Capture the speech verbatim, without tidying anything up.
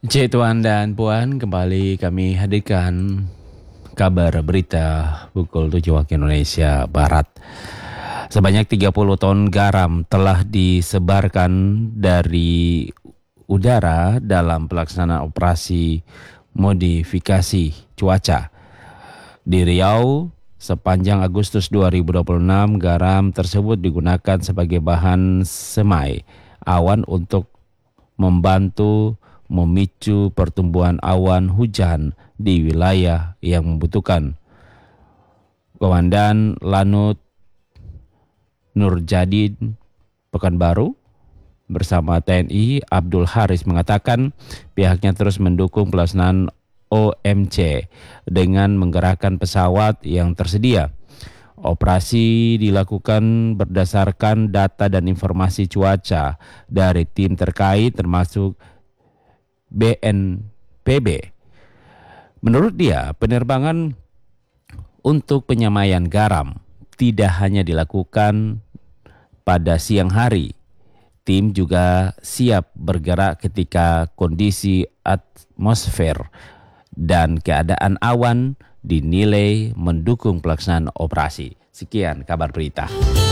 Cik Tuan dan Puan, kembali kami hadirkan kabar berita pukul tujuh waktu Indonesia Barat. Sebanyak tiga puluh ton garam telah disebarkan dari udara dalam pelaksanaan operasi modifikasi cuaca. Di Riau, sepanjang Agustus dua ribu dua puluh enam, garam tersebut digunakan sebagai bahan semai awan untuk membantu memicu pertumbuhan awan hujan di wilayah yang membutuhkan. Komandan Lanut Nurjadin Pekanbaru bersama T N I Abdul Haris mengatakan pihaknya terus mendukung pelaksanaan O M C dengan menggerakkan pesawat yang tersedia. Operasi dilakukan berdasarkan data dan informasi cuaca dari tim terkait termasuk B N P B. Menurut dia, penerbangan untuk penyamaian garam tidak hanya dilakukan pada siang hari. Tim juga siap bergerak ketika kondisi atmosfer dan keadaan awan dinilai mendukung pelaksanaan operasi. Sekian kabar berita.